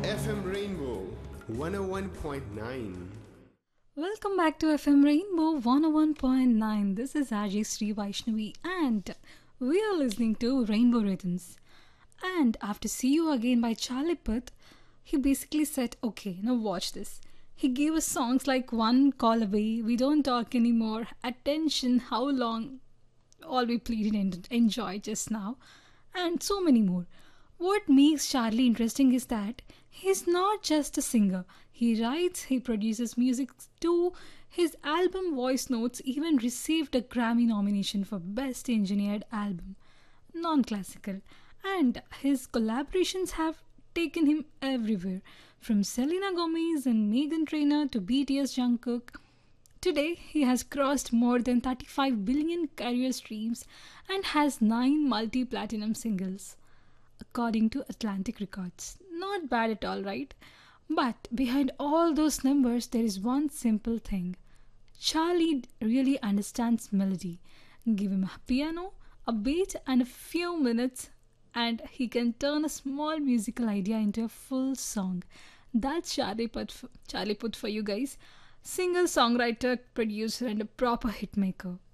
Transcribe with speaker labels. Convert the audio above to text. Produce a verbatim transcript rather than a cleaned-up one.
Speaker 1: F M Rainbow one oh one point nine.
Speaker 2: Welcome back to F M Rainbow one oh one point nine. This is Ajay Sri Vaishnavi and we are listening to Rainbow Rhythms. And after See You Again by Charlie Puth, he basically said, okay, now watch this. He gave us songs like One Call Away, We Don't Talk Anymore, Attention, How Long, All We Pleaded and Enjoy Just Now, and so many more. What makes Charlie interesting is that he's not just a singer. He writes, he produces music too. His album Voice Notes even received a Grammy nomination for Best Engineered Album, non classical. And his collaborations have taken him everywhere, from Selena Gomez and Megan Trainor to B T S Jungkook. Today, he has crossed more than thirty-five billion career streams and has nine multi platinum singles, according to Atlantic Records. Not bad at all, right? But behind all those numbers, there is one simple thing. Charlie really understands melody. Give him a piano, a beat, and a few minutes, and he can turn a small musical idea into a full song. That's Charlie Puth, Charlie Puth for you guys. Singer, songwriter, producer, and a proper hitmaker.